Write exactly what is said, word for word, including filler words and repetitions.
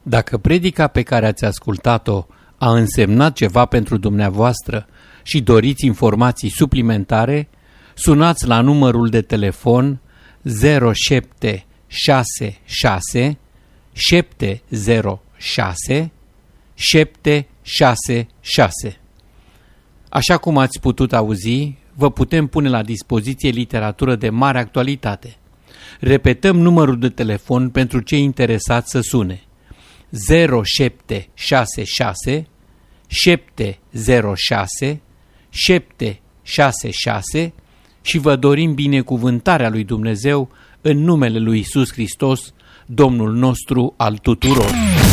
Dacă predica pe care ați ascultat-o a însemnat ceva pentru dumneavoastră și doriți informații suplimentare, sunați la numărul de telefon zero șapte șase șase șapte zero șase șapte șase șase. Așa cum ați putut auzi, vă putem pune la dispoziție literatură de mare actualitate. Repetăm numărul de telefon pentru cei interesați să sune: zero șapte șase șase șapte zero șase șapte șase șase și vă dorim binecuvântarea lui Dumnezeu în numele lui Iisus Hristos, Domnul nostru al tuturor.